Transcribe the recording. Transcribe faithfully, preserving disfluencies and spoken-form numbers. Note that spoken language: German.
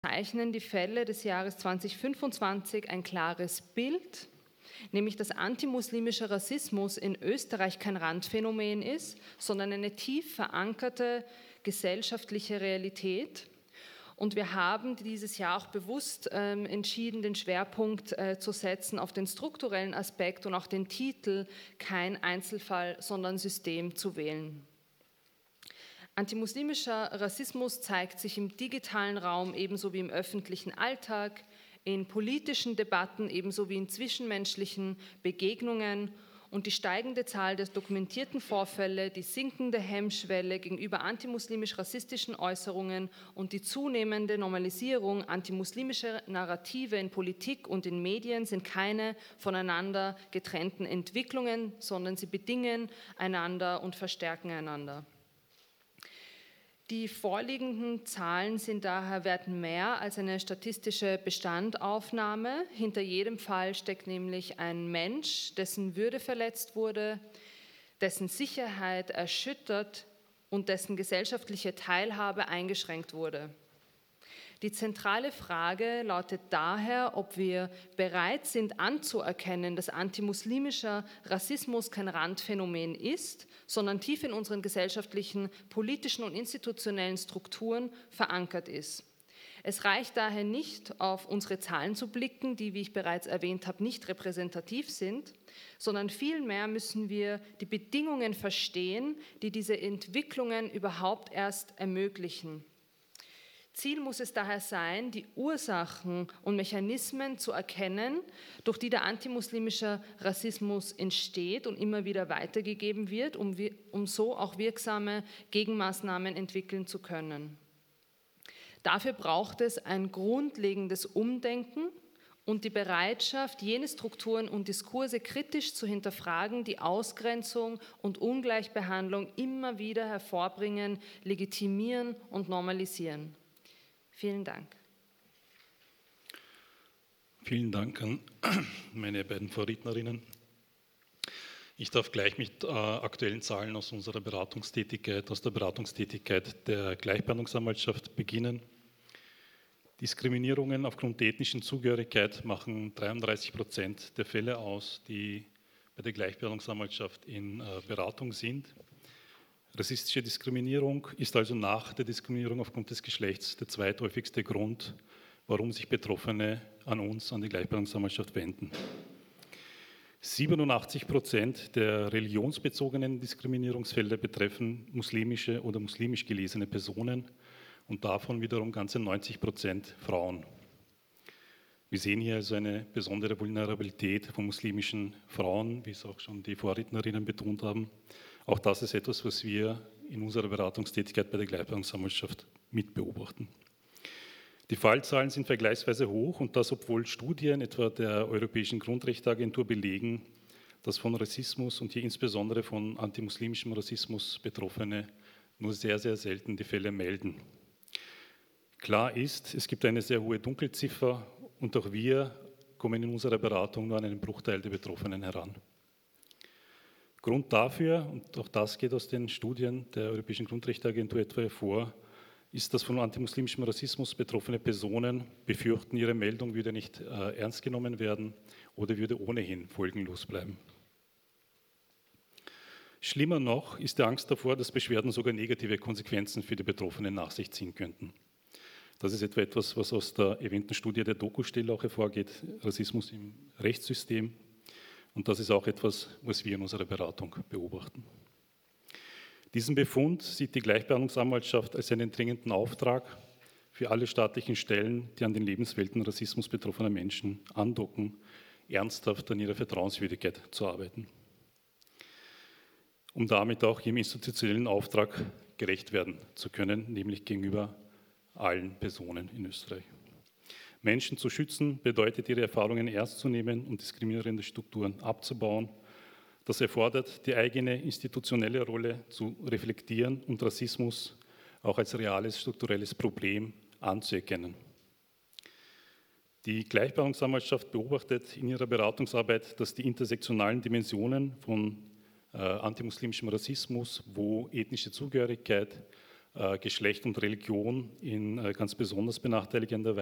zeichnen die Fälle des Jahres zweitausendfünfundzwanzig ein klares Bild, nämlich dass antimuslimischer Rassismus in Österreich kein Randphänomen ist, sondern eine tief verankerte gesellschaftliche Realität. Und wir haben dieses Jahr auch bewusst ähm, entschieden, den Schwerpunkt äh, zu setzen auf den strukturellen Aspekt und auch den Titel "Kein Einzelfall, sondern System" zu wählen. Antimuslimischer Rassismus zeigt sich im digitalen Raum ebenso wie im öffentlichen Alltag, in politischen Debatten ebenso wie in zwischenmenschlichen Begegnungen, und die steigende Zahl der dokumentierten Vorfälle, die sinkende Hemmschwelle gegenüber antimuslimisch-rassistischen Äußerungen und die zunehmende Normalisierung antimuslimischer Narrative in Politik und in Medien sind keine voneinander getrennten Entwicklungen, sondern sie bedingen einander und verstärken einander. Die vorliegenden Zahlen sind daher wert mehr als eine statistische Bestandaufnahme. Hinter jedem Fall steckt nämlich ein Mensch, dessen Würde verletzt wurde, dessen Sicherheit erschüttert und dessen gesellschaftliche Teilhabe eingeschränkt wurde. Die zentrale Frage lautet daher, ob wir bereit sind anzuerkennen, dass antimuslimischer Rassismus kein Randphänomen ist, sondern tief in unseren gesellschaftlichen, politischen und institutionellen Strukturen verankert ist. Es reicht daher nicht, auf unsere Zahlen zu blicken, die, wie ich bereits erwähnt habe, nicht repräsentativ sind, sondern vielmehr müssen wir die Bedingungen verstehen, die diese Entwicklungen überhaupt erst ermöglichen. Ziel muss es daher sein, die Ursachen und Mechanismen zu erkennen, durch die der antimuslimische Rassismus entsteht und immer wieder weitergegeben wird, um, um so auch wirksame Gegenmaßnahmen entwickeln zu können. Dafür braucht es ein grundlegendes Umdenken und die Bereitschaft, jene Strukturen und Diskurse kritisch zu hinterfragen, die Ausgrenzung und Ungleichbehandlung immer wieder hervorbringen, legitimieren und normalisieren. Vielen Dank. Vielen Dank an meine beiden Vorrednerinnen. Ich darf gleich mit äh, aktuellen Zahlen aus unserer Beratungstätigkeit, aus der Beratungstätigkeit der Gleichbehandlungsanwaltschaft beginnen. Diskriminierungen aufgrund der ethnischen Zugehörigkeit machen dreiunddreißig Prozent der Fälle aus, die bei der Gleichbehandlungsanwaltschaft in äh, Beratung sind. Rassistische Diskriminierung ist also nach der Diskriminierung aufgrund des Geschlechts der zweithäufigste Grund, warum sich Betroffene an uns, an die Gleichbehandlungsanwaltschaft wenden. siebenundachtzig Prozent der religionsbezogenen Diskriminierungsfälle betreffen muslimische oder muslimisch gelesene Personen und davon wiederum ganze neunzig Prozent Frauen. Wir sehen hier also eine besondere Vulnerabilität von muslimischen Frauen, wie es auch schon die Vorrednerinnen betont haben. Auch das ist etwas, was wir in unserer Beratungstätigkeit bei der Gleichbehandlungsanwaltschaft mitbeobachten. Die Fallzahlen sind vergleichsweise hoch und das, obwohl Studien etwa der Europäischen Grundrechteagentur belegen, dass von Rassismus und hier insbesondere von antimuslimischem Rassismus Betroffene nur sehr, sehr selten die Fälle melden. Klar ist, es gibt eine sehr hohe Dunkelziffer und auch wir kommen in unserer Beratung nur an einen Bruchteil der Betroffenen heran. Grund dafür, und auch das geht aus den Studien der Europäischen Grundrechteagentur etwa hervor, ist, dass von antimuslimischem Rassismus betroffene Personen befürchten, ihre Meldung würde nicht äh, ernst genommen werden oder würde ohnehin folgenlos bleiben. Schlimmer noch ist die Angst davor, dass Beschwerden sogar negative Konsequenzen für die Betroffenen nach sich ziehen könnten. Das ist etwa etwas, was aus der erwähnten Studie der Doku-Stelle auch hervorgeht, Rassismus im Rechtssystem. Und das ist auch etwas, was wir in unserer Beratung beobachten. Diesen Befund sieht die Gleichbehandlungsanwaltschaft als einen dringenden Auftrag für alle staatlichen Stellen, die an den Lebenswelten Rassismus betroffener Menschen andocken, ernsthaft an ihrer Vertrauenswürdigkeit zu arbeiten, um damit auch ihrem institutionellen Auftrag gerecht werden zu können, nämlich gegenüber allen Personen in Österreich. Menschen zu schützen bedeutet, ihre Erfahrungen ernst zu nehmen und diskriminierende Strukturen abzubauen. Das erfordert, die eigene institutionelle Rolle zu reflektieren und Rassismus auch als reales strukturelles Problem anzuerkennen. Die Gleichbehandlungsanwaltschaft beobachtet in ihrer Beratungsarbeit, dass die intersektionalen Dimensionen von äh, antimuslimischem Rassismus, wo ethnische Zugehörigkeit, Geschlecht und Religion in ganz besonders benachteiligender